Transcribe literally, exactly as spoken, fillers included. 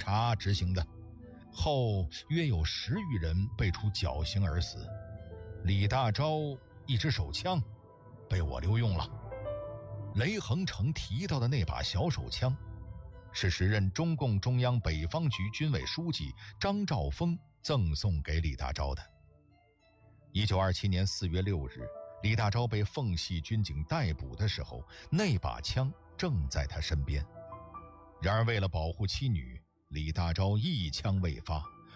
察执行的，后约有十余人被处绞刑而死。李大钊一支手枪被我留用了。雷恒成提到的那把小手枪，是时任中共中央北方局军委书记张兆丰赠送给李大钊的。一九二七年四月六日，李大钊被奉系军警逮捕的时候，那把枪正在他身边。然而为了保护妻女，李大钊一枪未发。